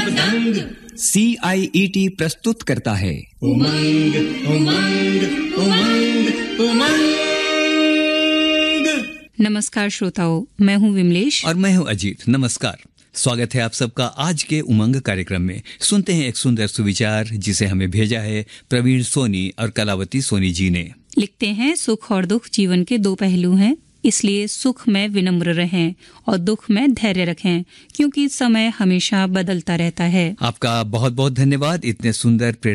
CIET प्रस्तुत करता है उमंग उमंग उमंग उमंग। नमस्कार श्रोताओं, मैं हूं विमलेश और मैं हूं अजीत। नमस्कार, स्वागत है आप सबका आज के उमंग कार्यक्रम में। सुनते हैं एक सुंदर सुविचार जिसे हमें भेजा है प्रवीण सोनी और कलावती सोनी जी ने। लिखते हैं, सुख और दुख जीवन के दो पहलू हैं, इसलिए सुख में विनम्र रहें और दुख में धैर्य रखें, क्योंकि समय हमेशा बदलता रहता है। आपका बहुत बहुत धन्यवाद इतने सुंदर